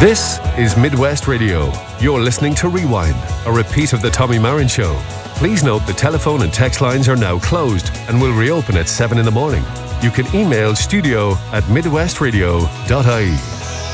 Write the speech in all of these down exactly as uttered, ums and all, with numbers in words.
This is Midwest Radio. You're listening to Rewind, a repeat of the Tommy Marin Show. Please note the telephone and text lines are now closed and will reopen at seven in the morning. You can email studio at midwestradio dot I E.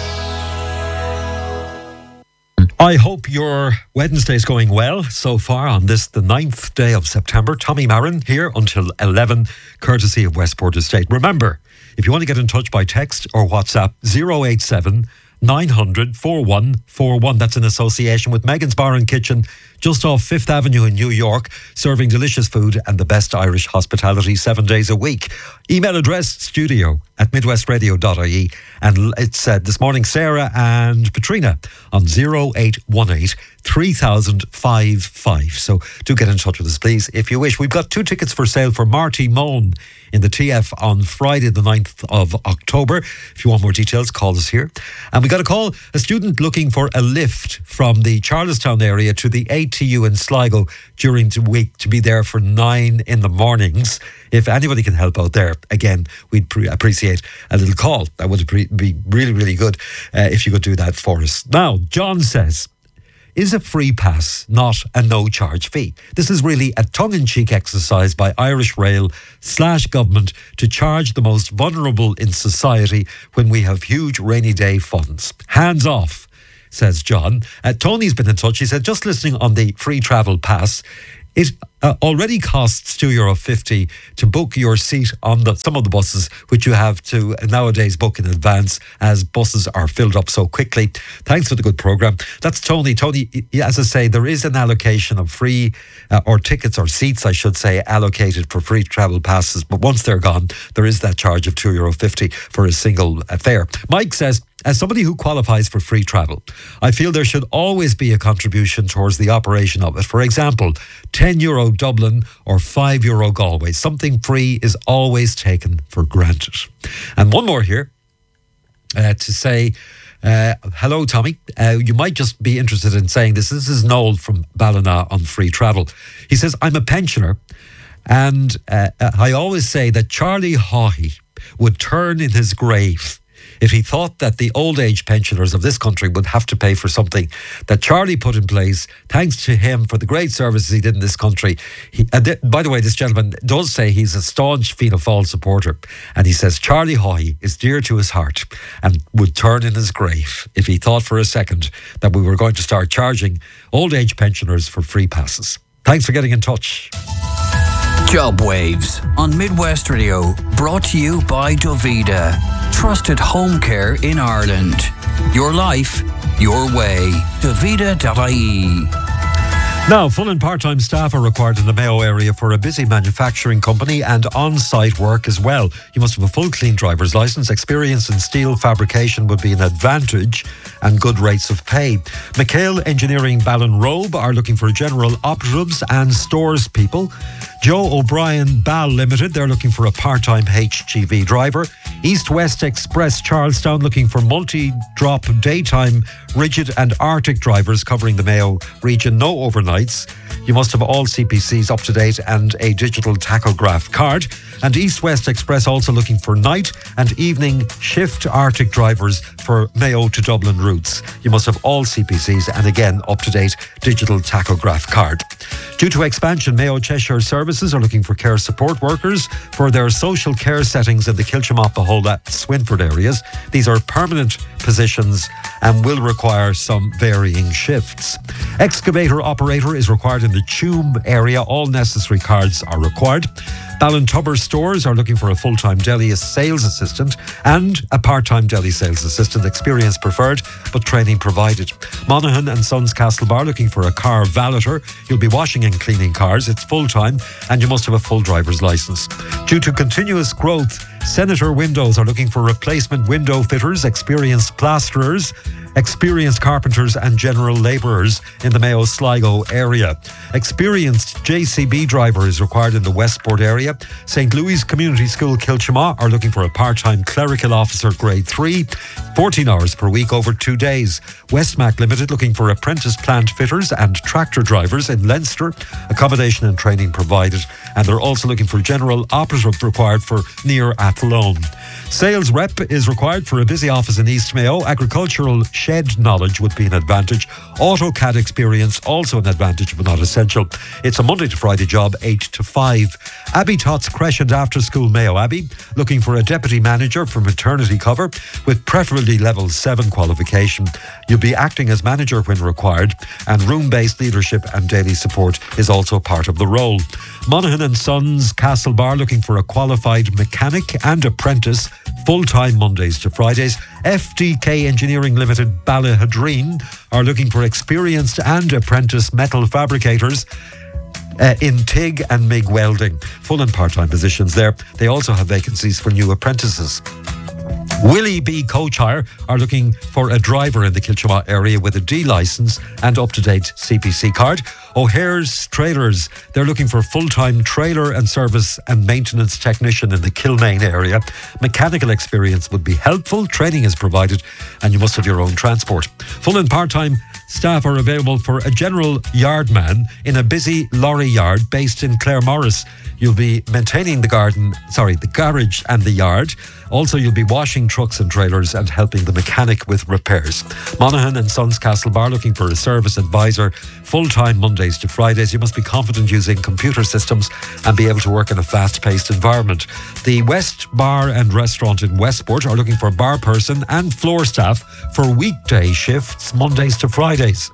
I hope your Wednesday is going well so far on this, the ninth day of September. Tommy Marin here until eleven, courtesy of Westport Estate. Remember, if you want to get in touch by text or WhatsApp, zero eight seven nine hundred forty-one forty-one. That's in association with Megan's Bar and Kitchen, just off Fifth Avenue in New York, serving delicious food and the best Irish hospitality seven days a week. Email address, studio at midwestradio dot I E. And it's uh, this morning, Sarah and Katrina on zero eight one eight three thousand fifty-five. So do get in touch with us, please, if you wish. We've got two tickets for sale for Marty Moan in the T F on Friday the ninth of October. If you want more details, call us here. And we got a call, a student looking for a lift from the Charlestown area to the A T U in Sligo during the week to be there for nine in the mornings. If anybody can help out there, again, we'd pre- appreciate a little call. That would pre- be really, really good uh, if you could do that for us. Now, John says, is a free pass not a no-charge fee? This is really a tongue-in-cheek exercise by Irish Rail slash government to charge the most vulnerable in society when we have huge rainy day funds. Hands off, says John. Uh, Tony's been in touch. He said, just listening on the free travel pass, it uh, already costs two euro fifty to book your seat on the, some of the buses, which you have to nowadays book in advance as buses are filled up so quickly. Thanks for the good programme. That's Tony. Tony, as I say, there is an allocation of free, uh, or tickets or seats, I should say, allocated for free travel passes. But once they're gone, there is that charge of two euro fifty for a single uh, fare. Mike says, as somebody who qualifies for free travel, I feel there should always be a contribution towards the operation of it. For example, ten euro Dublin or five euro Galway. Something free is always taken for granted. And one more here uh, to say, uh, hello, Tommy. Uh, you might just be interested in saying this. This is Noel from Ballina on free travel. He says, I'm a pensioner and uh, I always say that Charlie Haughey would turn in his grave if he thought that the old age pensioners of this country would have to pay for something that Charlie put in place, thanks to him for the great services he did in this country. He, uh, th- by the way, this gentleman does say he's a staunch Fianna Fáil supporter, and he says Charlie Haughey is dear to his heart and would turn in his grave if he thought for a second that we were going to start charging old age pensioners for free passes. Thanks for getting in touch. Job Waves on Midwest Radio, brought to you by Dovida, trusted home care in Ireland. Your life, your way. Dovida dot I E. Now, full and part-time staff are required in the Mayo area for a busy manufacturing company and on-site work as well. You must have a full clean driver's licence. Experience in steel fabrication would be an advantage and good rates of pay. McHale Engineering Ballinrobe are looking for general operatives and stores people. Joe O'Brien Ball Limited, they're looking for a part-time H G V driver. East West Express Charlestown looking for multi-drop daytime rigid and Arctic drivers covering the Mayo region. No overnights. You must have all C P Cs up to date and a digital tachograph card. And East West Express also looking for night and evening shift Arctic drivers for Mayo to Dublin routes. You must have all C P Cs and again up to date digital tachograph card. Due to expansion, Mayo Cheshire Services are looking for care support workers for their social care settings in the Kilchimop, Beholda, Swinford areas. These are permanent positions and will require some varying shifts. Excavator operator is required in the Tuam area. All necessary cards are required. Ballintubber stores are looking for a full-time deli sales assistant and a part-time deli sales assistant. Experience preferred, but training provided. Monaghan and Sons Castlebar looking for a car valeter. You'll be washing and cleaning cars. It's full-time and you must have a full driver's licence. Due to continuous growth, Senator Windows are looking for replacement window fitters, experienced plasterers, experienced carpenters and general labourers in the Mayo Sligo area. Experienced J C B driver is required in the Westport area. Saint Louis Community School Kilchima are looking for a part-time clerical officer grade three, fourteen hours per week over two days. Westmac Limited looking for apprentice plant fitters and tractor drivers in Leinster. Accommodation and training provided. And they're also looking for general operative required for near Athlone. Sales rep is required for a busy office in East Mayo. Agricultural shed knowledge would be an advantage. AutoCAD experience, also an advantage but not essential. It's a Monday to Friday job, eight to five. Abbey Tots Creche and After School Mayo Abbey, looking for a deputy manager for maternity cover with preferably level seven qualification. You'll be acting as manager when required, and room-based leadership and daily support is also part of the role. Monaghan and Sons Castlebar, looking for a qualified mechanic and apprentice, full-time Mondays to Fridays. F D K Engineering Limited Ballahadreen are looking for experienced and apprentice metal fabricators Uh, in T I G and M I G welding. Full and part-time positions there. They also have vacancies for new apprentices. Willie B Coach Hire are looking for a driver in the Kilchama area with a D licence and up-to-date C P C card. O'Hare's Trailers, they're looking for full-time trailer and service and maintenance technician in the Kilmaine area. Mechanical experience would be helpful. Training is provided and you must have your own transport. Full and part-time staff are available for a general yardman in a busy lorry yard based in Claremorris. You'll be maintaining the garden, sorry, the garage and the yard. Also, you'll be washing trucks and trailers and helping the mechanic with repairs. Monaghan and Sons Castlebar looking for a service advisor, full-time Mondays to Fridays. You must be confident using computer systems and be able to work in a fast-paced environment. The West Bar and Restaurant in Westport are looking for a bar person and floor staff for weekday shifts, Mondays to Fridays.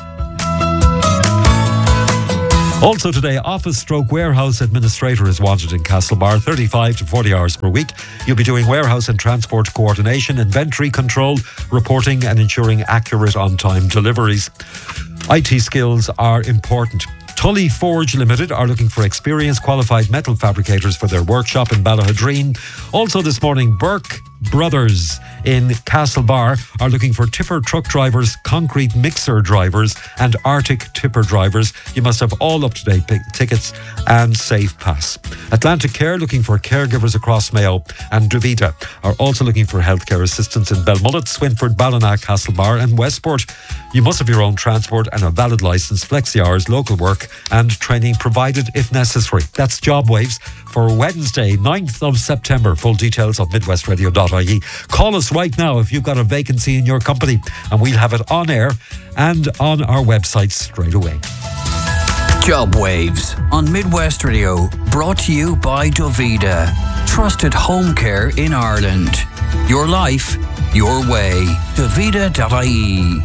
Also today, office stroke warehouse administrator is wanted in Castlebar, thirty-five to forty hours per week. You'll be doing warehouse and transport coordination, inventory control, reporting and ensuring accurate on-time deliveries. I T skills are important. Tully Forge Limited are looking for experienced qualified metal fabricators for their workshop in Ballahadreen. Also this morning, Burke Brothers in Castlebar are looking for tipper truck drivers, concrete mixer drivers and Arctic tipper drivers. You must have all up-to-date p- tickets and safe pass. Atlantic Care looking for caregivers across Mayo, and Dravida are also looking for healthcare assistants in Belmullet, Swinford, Ballina, Castlebar and Westport. You must have your own transport and a valid licence, flexi hours, local work and training provided if necessary. That's Job Waves for Wednesday, ninth of September. Full details of midwest radio dot I E. Call us right now if you've got a vacancy in your company and we'll have it on air and on our website straight away. Job Waves on Midwest Radio, brought to you by Dovida. Trusted home care in Ireland. Your life, your way. Dovida dot I E.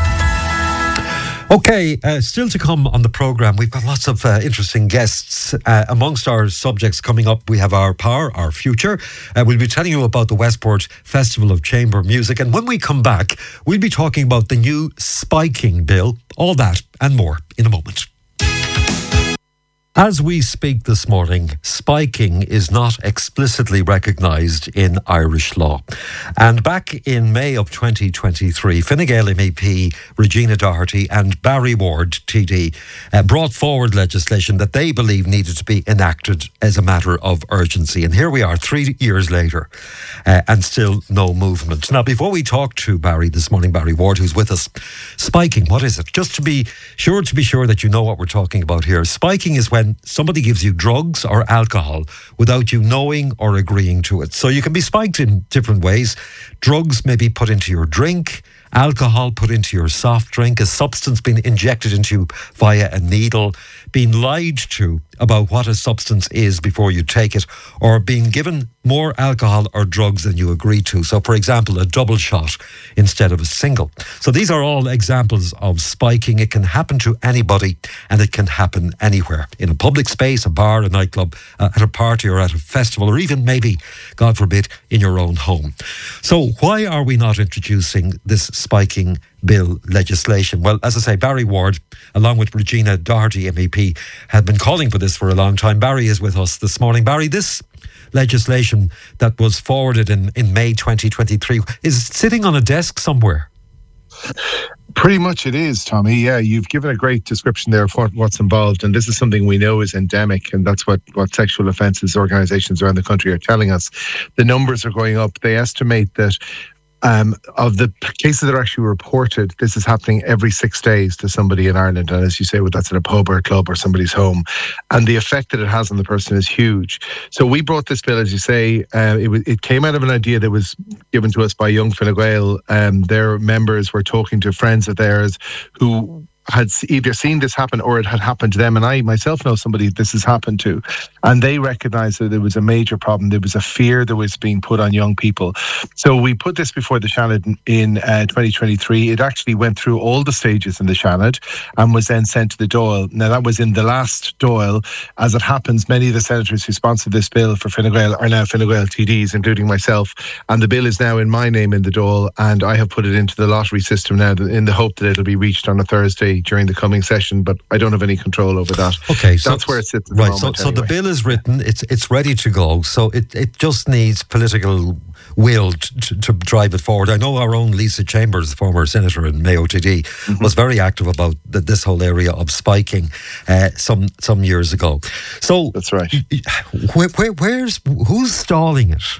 Okay, uh, still to come on the programme, we've got lots of uh, interesting guests. Uh, amongst our subjects coming up, we have our power, our future. Uh, we'll be telling you about the Westport Festival of Chamber Music. And when we come back, we'll be talking about the new spiking bill. All that and more in a moment. As we speak this morning, spiking is not explicitly recognised in Irish law. And back in May of twenty twenty-three, Fine Gael M E P Regina Doherty and Barry Ward T D uh, brought forward legislation that they believe needed to be enacted as a matter of urgency. And here we are three years later uh, and still no movement. Now, before we talk to Barry this morning, Barry Ward, who's with us, spiking, what is it? Just to be sure to be sure that you know what we're talking about here. Spiking is when somebody gives you drugs or alcohol without you knowing or agreeing to it. So you can be spiked in different ways. Drugs may be put into your drink, alcohol put into your soft drink, a substance being injected into you via a needle, being lied to about what a substance is before you take it, or being given more alcohol or drugs than you agree to. So, for example, a double shot instead of a single. So these are all examples of spiking. It can happen to anybody and it can happen anywhere. In a public space, a bar, a nightclub, uh, at a party or at a festival, or even maybe, God forbid, in your own home. So why are we not introducing this spiking bill legislation? Well, as I say, Barry Ward, along with Regina Doherty M E P, had been calling for this for a long time. Barry is with us this morning. Barry, this legislation that was forwarded in, in May twenty twenty-three is sitting on a desk somewhere. Pretty much it is, Tommy. Yeah, you've given a great description there of what, what's involved, and this is something we know is endemic, and that's what, what sexual offences organisations around the country are telling us. The numbers are going up. They estimate that Um, of the p- cases that are actually reported, this is happening every six days to somebody in Ireland. And as you say, well, that's in a pub or a club or somebody's home. And the effect that it has on the person is huge. So we brought this bill, as you say, uh, it, w- it came out of an idea that was given to us by Young Fine Gael. Um, their members were talking to friends of theirs who had either seen this happen or it had happened to them. And I myself know somebody this has happened to. And they recognised that there was a major problem. There was a fear that was being put on young people. So we put this before the Seanad in uh, twenty twenty-three. It actually went through all the stages in the Seanad and was then sent to the Dáil. Now, that was in the last Dáil. As it happens, many of the senators who sponsored this bill for Fine Gael are now Fine Gael T Ds, including myself. And the bill is now in my name in the Dáil, and I have put it into the lottery system now in the hope that it'll be reached on a Thursday during the coming session, but I don't have any control over that. Okay, so that's where it sits at right. the moment, so, so anyway. the bill is written; it's it's ready to go. So it, it just needs political will to, to drive it forward. I know our own Lisa Chambers, former senator in Mayo T D, mm-hmm. was very active about the, this whole area of spiking uh, some some years ago. So that's right. Where, where, where's who's stalling it?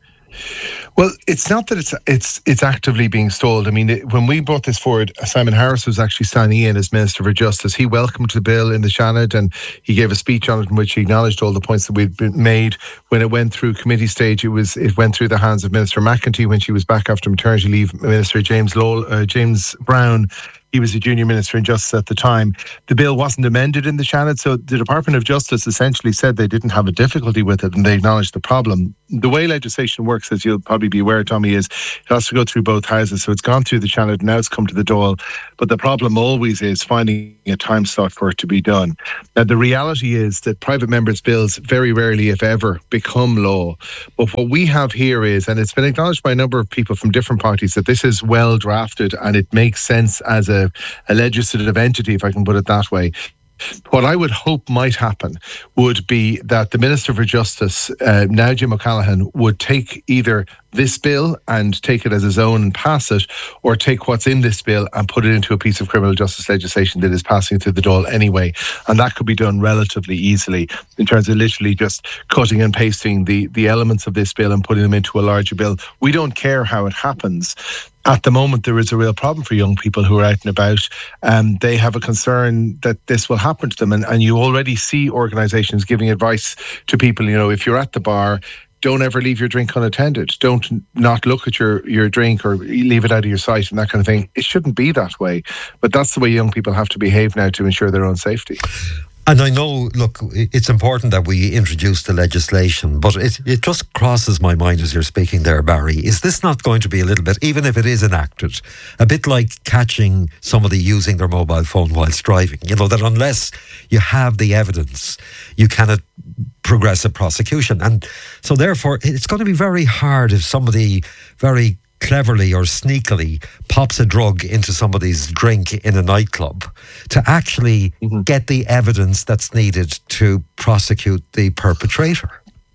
Well, it's not that it's it's it's actively being stalled. I mean, it, when we brought this forward, Simon Harris was actually standing in as Minister for Justice. He welcomed the bill in the Seanad and he gave a speech on it in which he acknowledged all the points that we'd been made. When it went through committee stage, it was it went through the hands of Minister McEntee when she was back after maternity leave. Minister James Law, uh, James Brown. He was a junior minister in justice at the time. The bill wasn't amended in the Seanad, so the Department of Justice essentially said they didn't have a difficulty with it and they acknowledged the problem. The way legislation works, as you'll probably be aware, Tommy, is it has to go through both houses. So it's gone through the Seanad, now it's come to the Dáil. But the problem always is finding a time slot for it to be done. Now, the reality is that private members' bills very rarely, if ever, become law. But what we have here is, and it's been acknowledged by a number of people from different parties, that this is well drafted and it makes sense as a a legislative entity, if I can put it that way. What I would hope might happen would be that the Minister for Justice, uh, now Jim O'Callaghan, would take either this bill and take it as his own and pass it, or take what's in this bill and put it into a piece of criminal justice legislation that is passing through the Dáil anyway. And that could be done relatively easily in terms of literally just cutting and pasting the, the elements of this bill and putting them into a larger bill. We don't care how it happens. At the moment, there is a real problem for young people who are out and about. Um, they have a concern that this will happen to them. And, and you already see organisations giving advice to people, you know, if you're at the bar, don't ever leave your drink unattended. Don't not look at your, your drink or leave it out of your sight and that kind of thing. It shouldn't be that way. But that's the way young people have to behave now to ensure their own safety. And I know, look, it's important that we introduce the legislation, but it, it just crosses my mind as you're speaking there, Barry. Is this not going to be a little bit, even if it is enacted, a bit like catching somebody using their mobile phone whilst driving? You know, that unless you have the evidence, you cannot progress a prosecution. And so therefore, it's going to be very hard if somebody very cleverly or sneakily pops a drug into somebody's drink in a nightclub to actually mm-hmm. get the evidence that's needed to prosecute the perpetrator.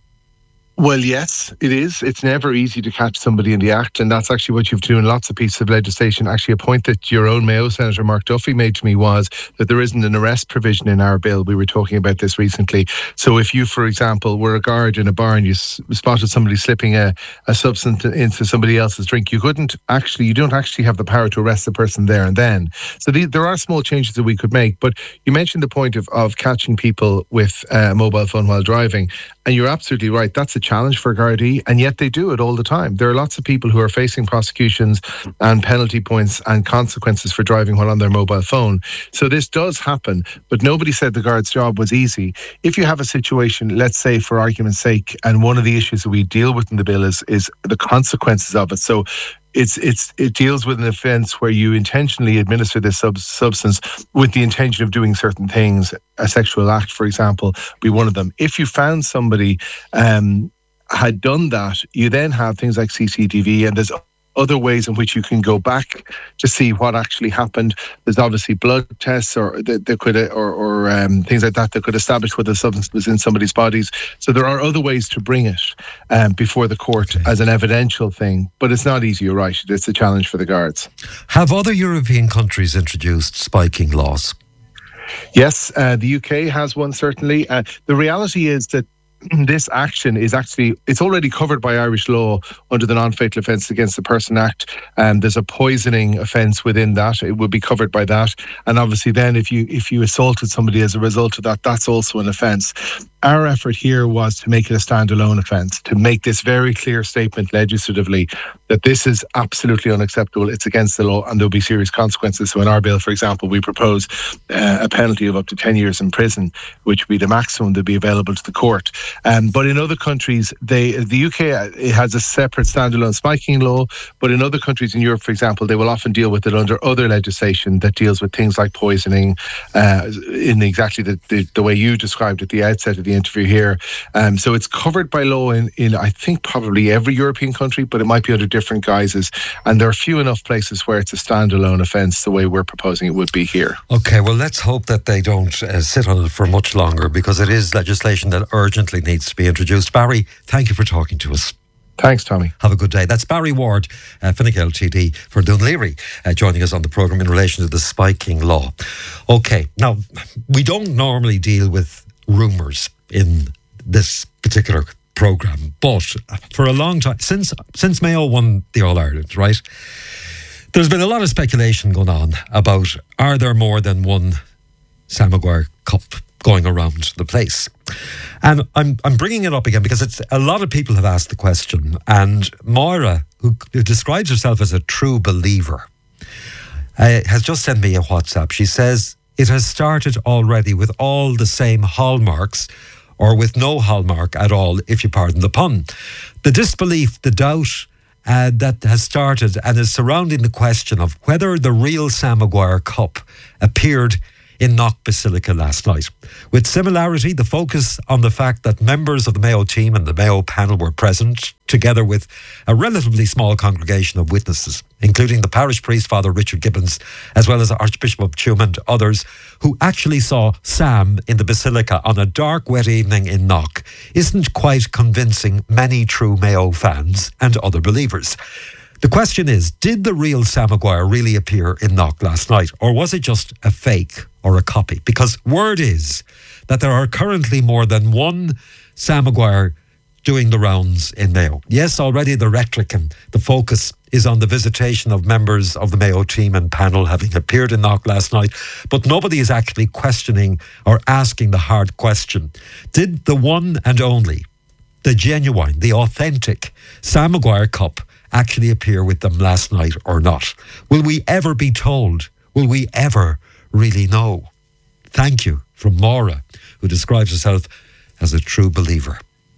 Well, yes, it is. It's never easy to catch somebody in the act, and that's actually what you've done in lots of pieces of legislation. Actually, a point that your own Mayo Senator Mark Duffy made to me was that there isn't an arrest provision in our bill. We were talking about this recently. So if you, for example, were a guard in a bar and you s- spotted somebody slipping a, a substance into somebody else's drink, you couldn't actually, you don't actually have the power to arrest the person there and then. So the, there are small changes that we could make, but you mentioned the point of, of catching people with a mobile phone while driving, and you're absolutely right. That's a challenge for Gardaí, and yet they do it all the time. There are lots of people who are facing prosecutions and penalty points and consequences for driving while on their mobile phone. So this does happen, but nobody said the guard's job was easy. If you have a situation, let's say for argument's sake, and one of the issues that we deal with in the bill is, is the consequences of it. So It's it's it deals with an offence where you intentionally administer this sub- substance with the intention of doing certain things. A sexual act, for example, be one of them. If you found somebody um, had done that, you then have things like C C T V, and there's other ways in which you can go back to see what actually happened. There's obviously blood tests or that, that could or, or um, things like that that could establish whether the substance was in somebody's bodies. So there are other ways to bring it um, before the court okay. as an evidential thing, but it's not easy. You're right; it's a challenge for the guards. Have other European countries introduced spiking laws? Yes, uh, the U K has one certainly. Uh, the reality is that this action is actually, it's already covered by Irish law under the Non-Fatal Offence Against the Person Act. Um, there's a poisoning offence within that. It would be covered by that. And obviously then if you if you assaulted somebody as a result of that, that's also an offence. Our effort here was to make it a standalone offence, to make this very clear statement legislatively that this is absolutely unacceptable, it's against the law, and there'll be serious consequences. So in our bill, for example, we propose uh, a penalty of up to ten years in prison, which would be the maximum that would be available to the court. Um, but in other countries, they the U K it has a separate standalone spiking law, but in other countries in Europe, for example, they will often deal with it under other legislation that deals with things like poisoning uh, in exactly the, the, the way you described at the outset of the interview here. Um, so it's covered by law in, in, I think, probably every European country, but it might be under different guises. And there are few enough places where it's a standalone offence the way we're proposing it would be here. Okay, well, let's hope that they don't uh, sit on it for much longer, because it is legislation that urgently needs to be introduced. Barry, thank you for talking to us. Thanks, Tommy. Have a good day. That's Barry Ward, uh, Finnick L T D for Dún Laoghaire, uh, joining us on the programme in relation to the spiking law. Okay, now, we don't normally deal with rumours in this particular programme, but for a long time, since since Mayo won the All-Ireland, right, there's been a lot of speculation going on about, are there more than one Sam Maguire Cup going around the place? And I'm I'm bringing it up again because it's a lot of people have asked the question, and Moira, who, who describes herself as a true believer, uh, has just sent me a WhatsApp. She says it has started already with all the same hallmarks, or with no hallmark at all, if you pardon the pun. The disbelief, the doubt uh, that has started and is surrounding the question of whether the real Sam Maguire Cup appeared in Knock Basilica last night. With similarity, the focus on the fact that members of the Mayo team and the Mayo panel were present, together with a relatively small congregation of witnesses, including the parish priest, Father Richard Gibbons, as well as Archbishop of Tuam and others, who actually saw Sam in the Basilica on a dark, wet evening in Knock, isn't quite convincing many true Mayo fans and other believers. The question is, did the real Sam Maguire really appear in Knock last night, or was it just a fake or a copy? Because word is that there are currently more than one Sam Maguire doing the rounds in Mayo. Yes, already the rhetoric and the focus is on the visitation of members of the Mayo team and panel having appeared in Knock last night, but nobody is actually questioning or asking the hard question. Did the one and only, the genuine, the authentic Sam Maguire Cup actually appear with them last night or not? Will we ever be told? Will we ever really know? Thank you from Maura, who describes herself as a true believer.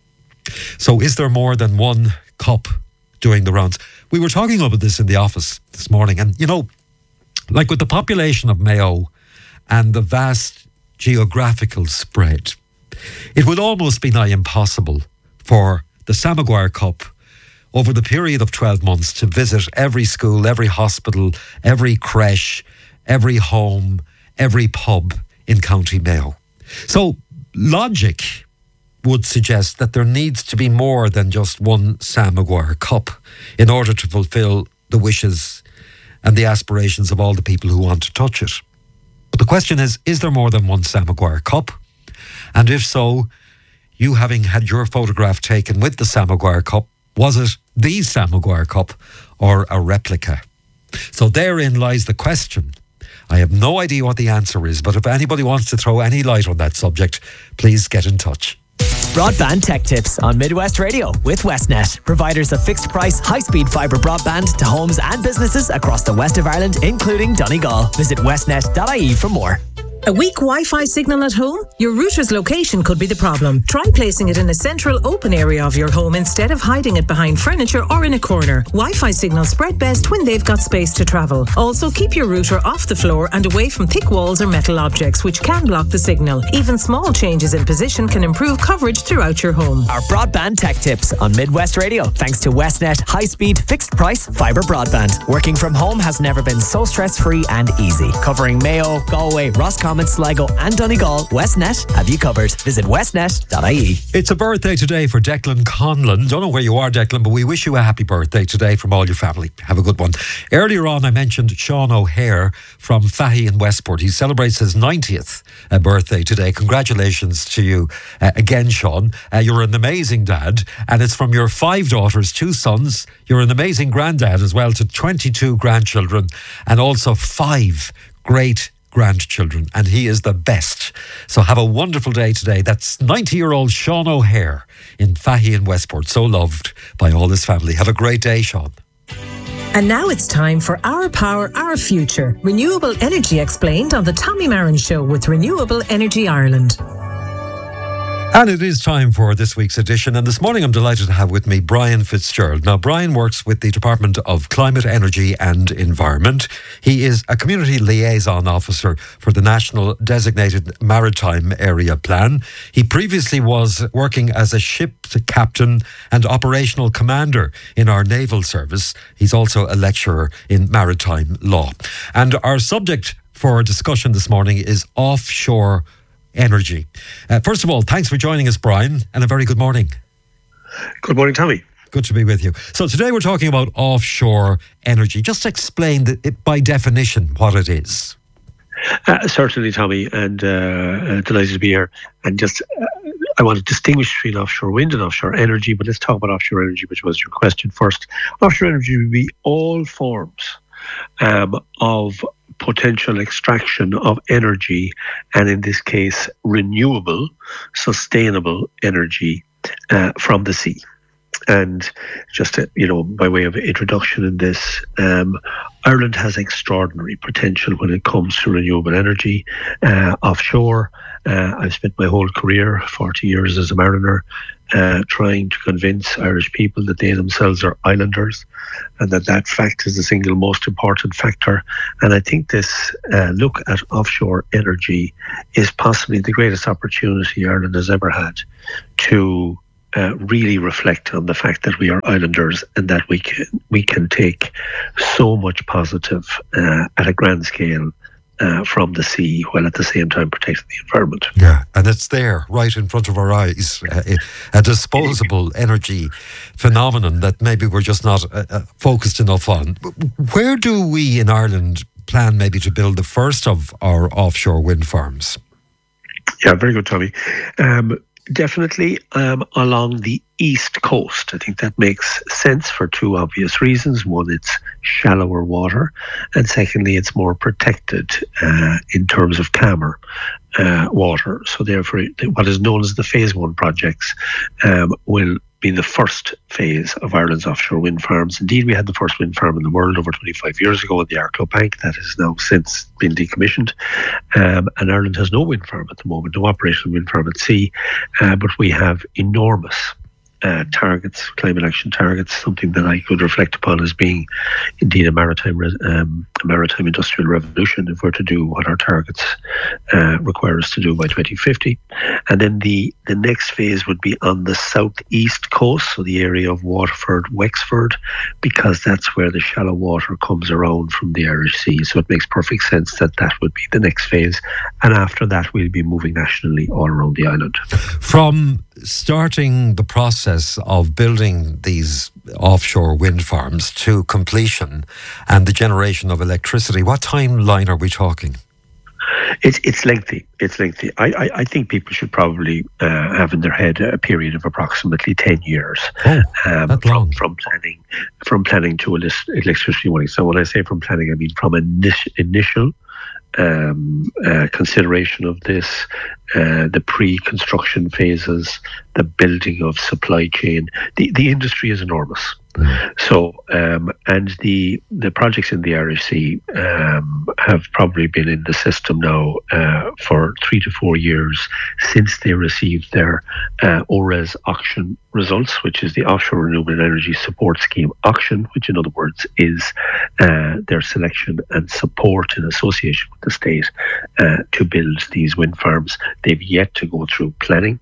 So is there more than one cup doing the rounds? We were talking about this in the office this morning, and you know, like with the population of Mayo and the vast geographical spread, it would almost be nigh impossible for the Sam Maguire Cup over the period of twelve months to visit every school, every hospital, every creche, every home, every pub in County Mayo. So logic would suggest that there needs to be more than just one Sam Maguire Cup in order to fulfil the wishes and the aspirations of all the people who want to touch it. But the question is, is there more than one Sam Maguire Cup? And if so, you having had your photograph taken with the Sam Maguire Cup, was it the Sam Maguire Cup or a replica? So therein lies the question. I have no idea what the answer is, but if anybody wants to throw any light on that subject, please get in touch. Broadband Tech Tips on Midwest Radio with Westnet, providers of fixed price, high-speed fibre broadband to homes and businesses across the west of Ireland, including Donegal. Visit westnet dot I E for more. A weak Wi-Fi signal at home? Your router's location could be the problem. Try placing it in a central open area of your home instead of hiding it behind furniture or in a corner. Wi-Fi signals spread best when they've got space to travel. Also, keep your router off the floor and away from thick walls or metal objects, which can block the signal. Even small changes in position can improve coverage throughout your home. Our Broadband Tech Tips on Midwest Radio, thanks to Westnet high-speed, fixed-price fibre broadband. Working from home has never been so stress-free and easy. Covering Mayo, Galway, Roscommon, Roscommon, Sligo and Donegal, Westnet have you covered. Visit westnet dot I E. It's a birthday today for Declan Conlon. Don't know where you are, Declan, but we wish you a happy birthday today from all your family. Have a good one. Earlier on, I mentioned Sean O'Hare from Fahy in Westport. He celebrates his ninetieth uh, birthday today. Congratulations to you uh, again, Sean. Uh, you're an amazing dad, and it's from your five daughters, two sons. You're an amazing granddad as well to twenty-two grandchildren and also five great grandchildren, and he is the best. So have a wonderful day today. That's ninety-year-old Sean O'Hare in Fahy in Westport, so loved by all his family. Have a great day, Sean. And now it's time for Our Power, Our Future. Renewable energy explained on the Tommy Marin Show with Renewable Energy Ireland. And it is time for this week's edition. And this morning I'm delighted to have with me Brian Fitzgerald. Now, Brian works with the Department of Climate, Energy and Environment. He is a Community Liaison Officer for the National Designated Maritime Area Plan. He previously was working as a ship captain and operational commander in our naval service. He's also a lecturer in maritime law. And our subject for discussion this morning is offshore energy. Uh, first of all, thanks for joining us, Brian, and a very good morning. Good morning, Tommy. Good to be with you. So today we're talking about offshore energy. Just explain the, it, by definition what it is. Uh, certainly, Tommy, and uh, uh, delighted to be here. And just, uh, I want to distinguish between offshore wind and offshore energy, but let's talk about offshore energy, which was your question first. Offshore energy would be all forms um, of potential extraction of energy, and in this case, renewable, sustainable energy uh, from the sea. And just, to, you know, by way of introduction in this, um, Ireland has extraordinary potential when it comes to renewable energy uh, offshore. Uh, I've spent my whole career, forty years as a mariner, uh, trying to convince Irish people that they themselves are islanders and that that fact is the single most important factor. And I think this uh, look at offshore energy is possibly the greatest opportunity Ireland has ever had to Uh, really reflect on the fact that we are islanders and that we can we can take so much positive uh, at a grand scale uh, from the sea, while at the same time protecting the environment. Yeah, and it's there, right in front of our eyes, uh, a disposable energy phenomenon that maybe we're just not uh, uh, focused enough on. Where do we in Ireland plan maybe to build the first of our offshore wind farms? Yeah, very good, Tommy. Um, Definitely um, along the east coast. I think that makes sense for two obvious reasons. One, it's shallower water, and secondly, it's more protected uh, in terms of calmer uh, water. So therefore, what is known as the phase one projects um, will be the first phase of Ireland's offshore wind farms. Indeed, we had the first wind farm in the world over twenty-five years ago at the Arklow Bank. That has now since been decommissioned. Um, and Ireland has no wind farm at the moment, no operational wind farm at sea. Uh, but we have enormous uh, targets, climate action targets, something that I could reflect upon as being indeed a maritime re- um, a maritime industrial revolution if we're to do what our targets uh, require us to do by twenty fifty. And then the, the next phase would be on the southeast coast, so the area of Waterford, Wexford, because that's where the shallow water comes around from the Irish Sea. So it makes perfect sense that that would be the next phase. And after that, we'll be moving nationally all around the island. From starting the process of building these offshore wind farms to completion and the generation of electricity, what timeline are we talking? It's it's lengthy. It's lengthy. I, I, I think people should probably uh, have in their head a period of approximately ten years oh, um, that from, long. from planning from planning to electricity running. So when I say from planning, I mean from initial initial um, uh, consideration of this, uh, the pre-construction phases, the building of supply chain. The the industry is enormous. Mm. So, um, and the the projects in the Irish Sea um, have probably been in the system now uh, for three to four years since they received their uh, O R E S auction results, which is the Offshore Renewable Energy Support Scheme auction, which in other words is uh, their selection and support in association with the state uh, to build these wind farms. They've yet to go through planning.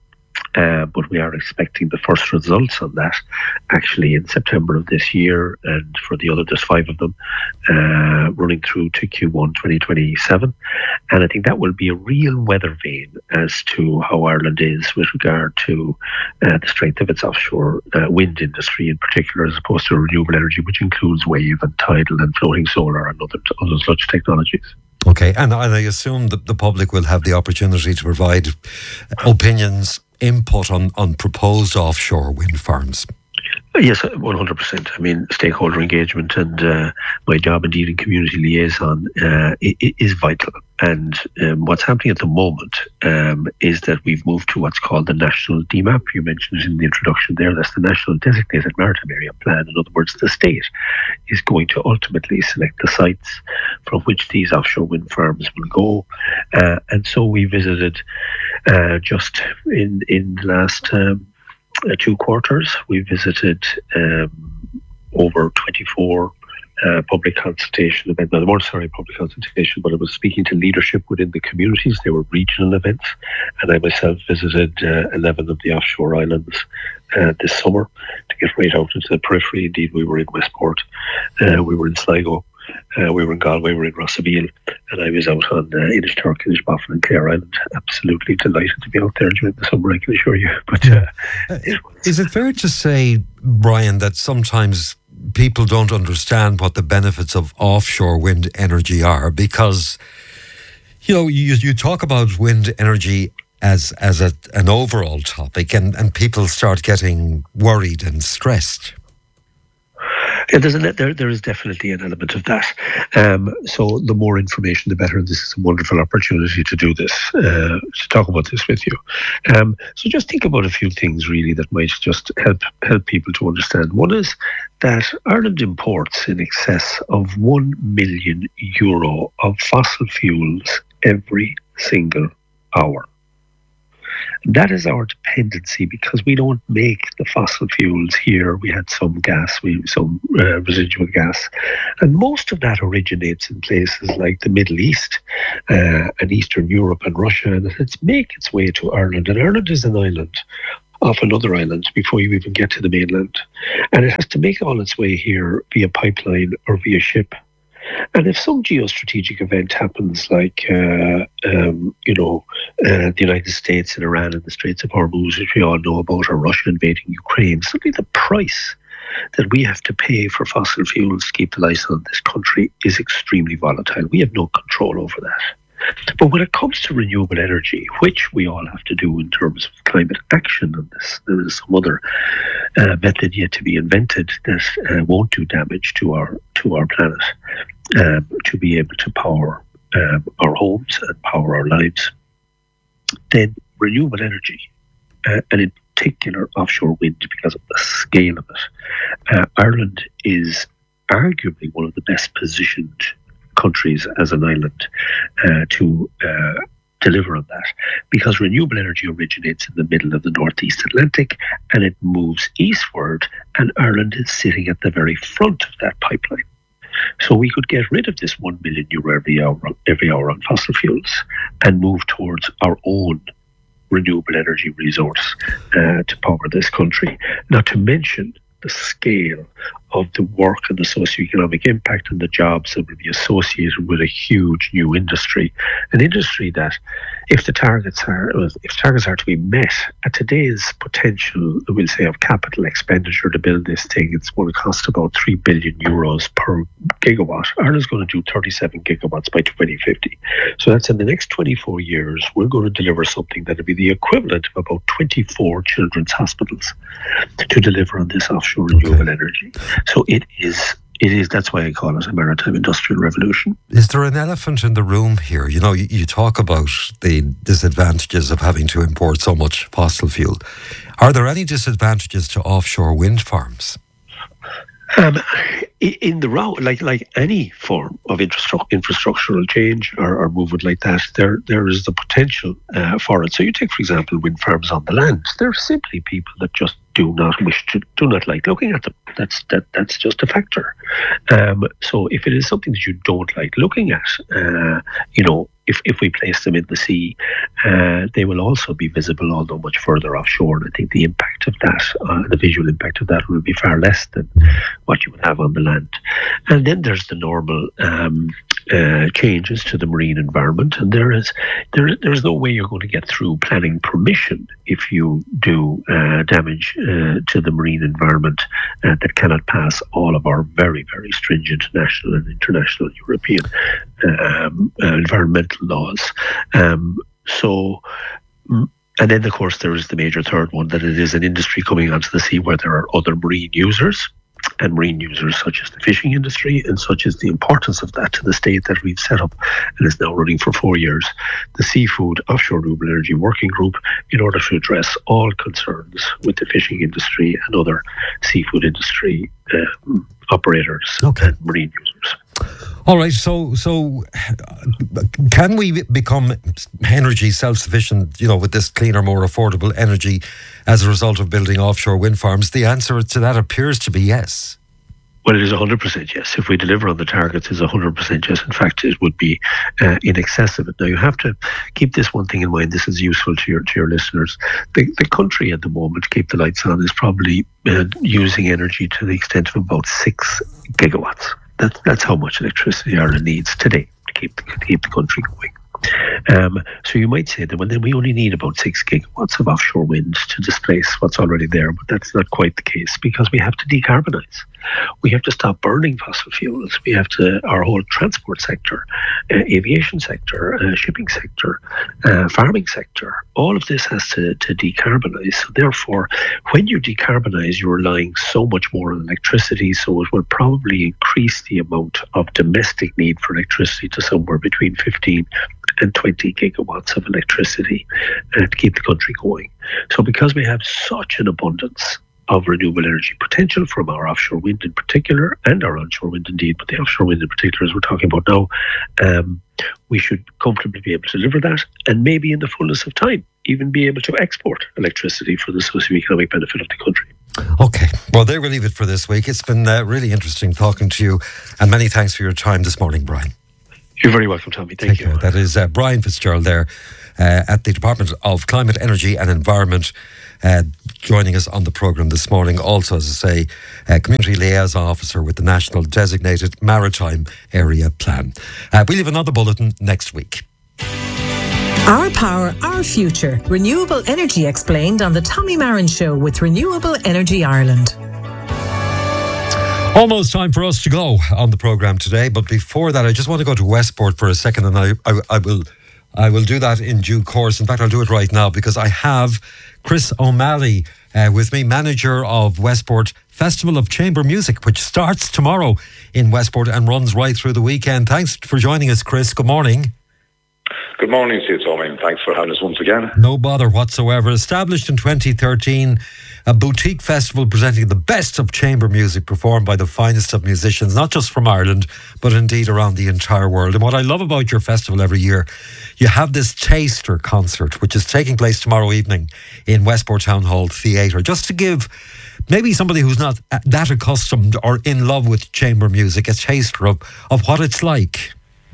Uh, but we are expecting the first results on that actually in September of this year, and for the other, there's five of them uh, running through to Q one twenty twenty-seven. And I think that will be a real weather vane as to how Ireland is with regard to uh, the strength of its offshore uh, wind industry in particular, as opposed to renewable energy, which includes wave and tidal and floating solar and other, other such technologies. Okay, and I assume that the public will have the opportunity to provide opinions, input on, on proposed offshore wind farms. Yes, one hundred percent. I mean, stakeholder engagement and uh, my job indeed in community liaison uh, is vital. And um, what's happening at the moment um, is that we've moved to what's called the National D MAP. You mentioned it in the introduction there. That's the National Designated Maritime Area Plan. In other words, the state is going to ultimately select the sites from which these offshore wind farms will go. Uh, and so we visited uh, just in, in the last... Um, Uh, two quarters, we visited um, over twenty-four uh, public consultation events. Now, they weren't sorry public consultation, but it was speaking to leadership within the communities. They were regional events, and I myself visited uh, eleven of the offshore islands uh, this summer to get right out into the periphery. Indeed, we were in Westport, uh, we were in Sligo, Uh, we were in Galway, we were in Rossaveel, and I was out on uh, Inishturk, Inishboffin and Clare Island. Absolutely delighted to be out there during the summer, I can assure you. But uh, uh, is it fair to say, Brian, that sometimes people don't understand what the benefits of offshore wind energy are? Because, you know, you, you talk about wind energy as as a, an overall topic, and, and people start getting worried and stressed. Yeah, there's a, there, there is definitely an element of that. Um, so the more information, the better. This is a wonderful opportunity to do this, uh, to talk about this with you. Um, so just think about a few things really that might just help help people to understand. One is that Ireland imports in excess of one million euro of fossil fuels every single hour. That is our dependency, because we don't make the fossil fuels here. We had some gas, we some uh, residual gas, and most of that originates in places like the Middle East uh, and Eastern Europe and Russia, and it's make its way to Ireland. And Ireland is an island off another island before you even get to the mainland, and it has to make all its way here via pipeline or via ship. And if some geostrategic event happens, like, uh, um, you know, uh, the United States and Iran and the Straits of Hormuz, which we all know about, or Russia invading Ukraine, suddenly the price that we have to pay for fossil fuels to keep the lights on in this country is extremely volatile. We have no control over that. But when it comes to renewable energy, which we all have to do in terms of climate action on this, there is some other uh, method yet to be invented that uh, won't do damage to our to our planet, um, to be able to power um, our homes and power our lives. Then renewable energy, uh, and in particular offshore wind, because of the scale of it, uh, Ireland is arguably one of the best positioned countries as an island uh, to uh, deliver on that, because renewable energy originates in the middle of the Northeast Atlantic and it moves eastward, and Ireland is sitting at the very front of that pipeline. So we could get rid of this one million euro every hour, every hour on fossil fuels and move towards our own renewable energy resource uh, to power this country. Not to mention the scale of the work and the socioeconomic impact and the jobs that will be associated with a huge new industry, an industry that, if the targets are if targets are to be met at today's potential, we'll say, of capital expenditure to build this thing, it's going to cost about three billion euros per gigawatt. Ireland's going to do thirty-seven gigawatts by twenty fifty. So that's in the next twenty-four years. We're going to deliver something that will be the equivalent of about twenty-four children's hospitals to deliver on this offshore renewable okay. energy. So it is, it is. That's why I call it a maritime industrial revolution. Is there an elephant in the room here? You know, you, you talk about the disadvantages of having to import so much fossil fuel. Are there any disadvantages to offshore wind farms? Um, in the route, like like any form of infrastru- infrastructural change or, or movement like that, there there is the potential uh, for it. So you take, for example, wind farms on the land. There are simply people that just do not wish to, do not like looking at them. That's that that's just a factor. Um, so if it is something that you don't like looking at, uh, you know, if, if we place them in the sea, uh, they will also be visible, although much further offshore. And I think the impact of that, uh, the visual impact of that, will be far less than what you would have on the land. And then there's the normal um, uh, changes to the marine environment, and there is there there's no way you're going to get through planning permission if you do uh, damage uh, to the marine environment uh, that cannot pass all of our very, very stringent national and international European um, uh, environmental laws. Um, so. And then, of course, there is the major third one, that it is an industry coming onto the sea where there are other marine users, and marine users such as the fishing industry, and such as the importance of that to the state that we've set up and is now running for four years, the Seafood Offshore Renewable Energy Working Group, in order to address all concerns with the fishing industry and other seafood industry uh, operators okay. and marine users. All right, so so can we become energy self-sufficient, you know, with this cleaner, more affordable energy as a result of building offshore wind farms? The answer to that appears to be yes. Well, it is one hundred percent yes. If we deliver on the targets, it's one hundred percent yes. In fact, it would be uh, in excess of it. Now, you have to keep this one thing in mind. This is useful to your to your listeners. The, the country at the moment, keep the lights on, is probably uh, using energy to the extent of about six gigawatts. That's, that's how much electricity Ireland needs today to keep, to keep the country going. Um, so you might say that, well, then we only need about six gigawatts of offshore wind to displace what's already there, but that's not quite the case, because we have to decarbonise. We have to stop burning fossil fuels. We have to, our whole transport sector, uh, aviation sector, uh, shipping sector, uh, farming sector, all of this has to, to decarbonise. So therefore, when you decarbonise, you're relying so much more on electricity, so it will probably increase the amount of domestic need for electricity to somewhere between fifteen and twenty gigawatts of electricity uh, to keep the country going. So because we have such an abundance of renewable energy potential from our offshore wind in particular, and our onshore wind indeed, but the offshore wind in particular, as we're talking about now, um, we should comfortably be able to deliver that, and maybe in the fullness of time, even be able to export electricity for the socio-economic benefit of the country. Okay, well, there we'll leave it for this week. It's been uh, really interesting talking to you, and many thanks for your time this morning, Brian. You're very welcome, Tommy. Thank Take you. Care. That is uh, Brian Fitzgerald there uh, at the Department of Climate, Energy and Environment, uh, joining us on the programme this morning. Also, as I say, uh, Community Liaison Officer with the National Designated Maritime Area Plan. Uh, we'll have another bulletin next week. Our power, our future. Renewable energy explained on the Tommy Marin Show with Renewable Energy Ireland. Almost time for us to go on the programme today, but before that, I just want to go to Westport for a second, and I, I, I will I will do that in due course. In fact, I'll do it right now, because I have Chris O'Malley uh, with me, manager of Westport Festival of Chamber Music, which starts tomorrow in Westport and runs right through the weekend. Thanks for joining us, Chris. Good morning. Good morning to you, Tommy, and thanks for having us once again. No bother whatsoever. Established in twenty thirteen, a boutique festival presenting the best of chamber music performed by the finest of musicians, not just from Ireland, but indeed around the entire world. And what I love about your festival every year, you have this taster concert, which is taking place tomorrow evening in Westport Town Hall Theatre, just to give maybe somebody who's not that accustomed or in love with chamber music a taster of, of what it's like.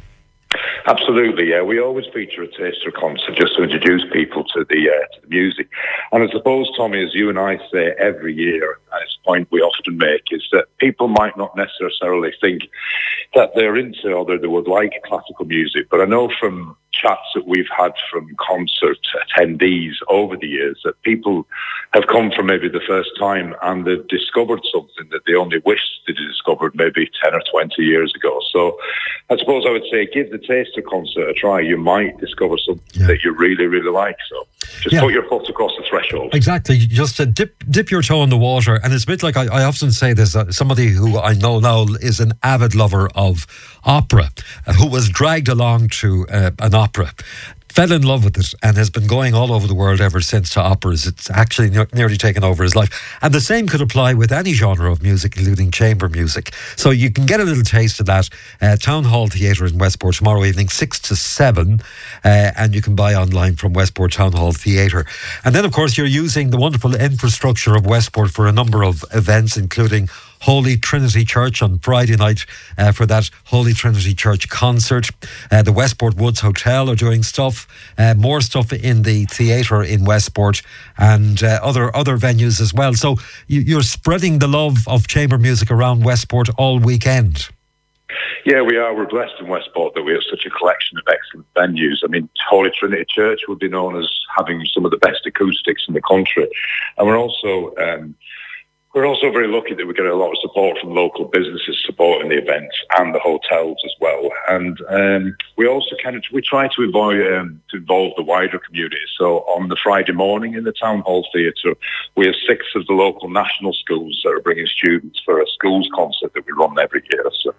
Absolutely, yeah. We always feature a taster concert just to introduce people to the uh, to the music. And I suppose, Tommy, as you and I say every year, and it's a point we often make, is that people might not necessarily think that they're into or that they would like classical music. But I know from chats that we've had from concert attendees over the years that people have come for maybe the first time and they've discovered something that they only wished they'd discovered maybe ten or twenty years ago. So I suppose I would say give the taster concert a try. You might discover something yeah. that you really, really like. So just yeah. put your foot across the threshold. Exactly. Just uh, dip dip your toe in the water. And it's a bit like, I, I often say this, uh, somebody who I know now is an avid lover of opera, uh, who was dragged along to uh, an opera, fell in love with it, and has been going all over the world ever since to operas. It's actually ne- nearly taken over his life. And the same could apply with any genre of music, including chamber music. So you can get a little taste of that. Uh, Town Hall Theatre in Westport tomorrow evening, six to seven. Uh, and you can buy online from Westport Town Hall Theatre. And then, of course, you're using the wonderful infrastructure of Westport for a number of events, including Holy Trinity Church on Friday night uh, for that Holy Trinity Church concert. Uh, the Westport Woods Hotel are doing stuff, uh, more stuff in the theatre in Westport, and uh, other other venues as well. So you, you're spreading the love of chamber music around Westport all weekend. Yeah, we are. We're blessed in Westport that we have such a collection of excellent venues. I mean, Holy Trinity Church would be known as having some of the best acoustics in the country. And we're also um, we're also very lucky that we get a lot of support from local businesses supporting the events and the hotels as well. And um, we also kind of we try to involve, um, to involve the wider community. So on the Friday morning in the Town Hall Theatre, we have six of the local national schools that are bringing students for a schools concert that we run every year. So.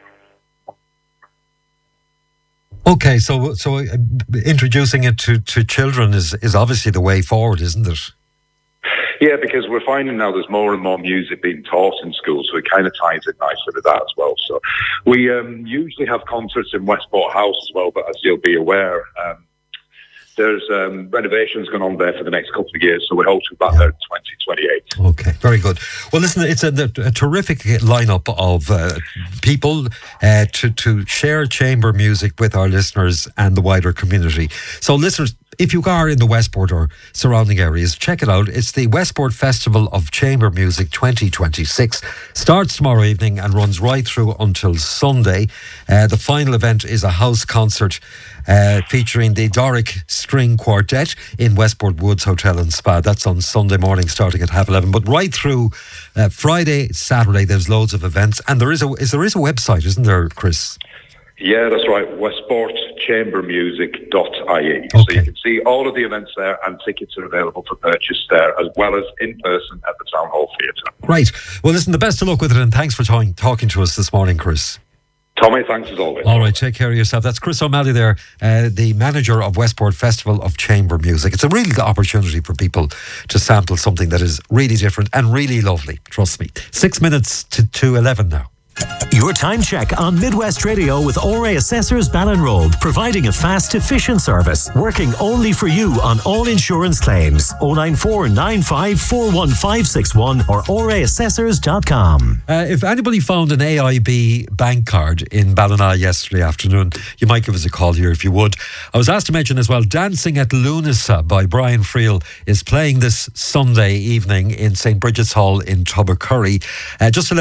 Okay, so so uh, introducing it to, to children is, is obviously the way forward, isn't it? Yeah, because we're finding now there's more and more music being taught in schools, so it kind of ties it nicely with that as well. So we um, usually have concerts in Westport House as well, but as you'll be aware, um, there's um, renovations going on there for the next couple of years, so we hope to be back yeah. there in twenty twenty-eight. Okay, very good. Well, listen, it's a, a terrific lineup of uh, people uh, to, to share chamber music with our listeners and the wider community. So listeners, if you are in the Westport or surrounding areas, check it out. It's the Westport Festival of Chamber Music twenty twenty-six. Starts tomorrow evening and runs right through until Sunday. Uh, the final event is a house concert uh, featuring the Doric String Quartet in Westport Woods Hotel and Spa. That's on Sunday morning starting at half eleven. But right through uh, Friday, Saturday, there's loads of events. And there is a, is, there is a website, isn't there, Chris? Yeah, that's right. westport chamber music dot I E. Okay. So you can see all of the events there, and tickets are available for purchase there, as well as in person at the Town Hall Theatre. Great. Well, listen, the best of luck with it, and thanks for talking, talking to us this morning, Chris. Tommy, thanks as always. All right, take care of yourself. That's Chris O'Malley there, uh, the manager of Westport Festival of Chamber Music. It's a really good opportunity for people to sample something that is really different and really lovely. Trust me. Six minutes to, to eleven now. Your time check on Midwest Radio with O R A Assessors Ballinrobe, providing a fast, efficient service, working only for you on all insurance claims. oh nine four nine five four one five six one or O R A assessors dot com. Uh, if anybody found an A I B bank card in Ballina yesterday afternoon, you might give us a call here if you would. I was asked to mention as well, Dancing at Lunasa by Brian Friel is playing this Sunday evening in Saint Bridget's Hall in Tubbercurry. Uh, just to let